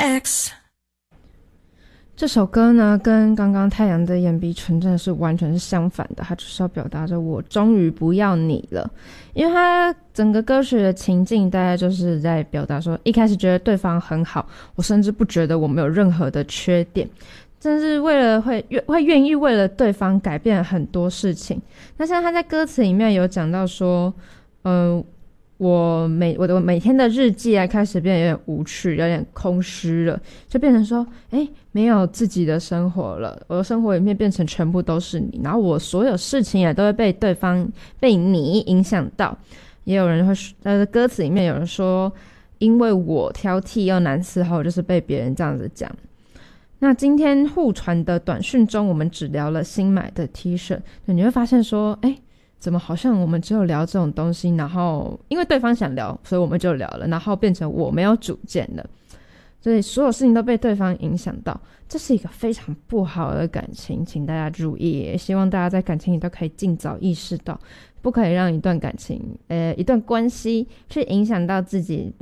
X。 这首歌呢，跟刚刚太阳的眼鼻纯正是完全是相反的，它就是要表达着我终于不要你了。因为它整个歌曲的情境大概就是在表达说，一开始觉得对方很好，我甚至不觉得我们有任何的缺点，但是为了会愿意为了对方改变很多事情。那像他在歌词里面有讲到说，我的每天的日记啊，开始变得有点无趣，有点空虚了，就变成说，没有自己的生活了，我的生活里面变成全部都是你，然后我所有事情也都会被你影响到。也有人会歌词里面有人说，因为我挑剔又难伺候，就是被别人这样子讲。那今天互传的短讯中，我们只聊了新买的 T 恤，你会发现说，怎么好像我们只有聊这种东西，然后因为对方想聊，所以我们就聊了，然后变成我没有主见了，所以所有事情都被对方影响到，这是一个非常不好的感情，请大家注意，也希望大家在感情里都可以尽早意识到，不可以让一段感情一段关系去影响到自己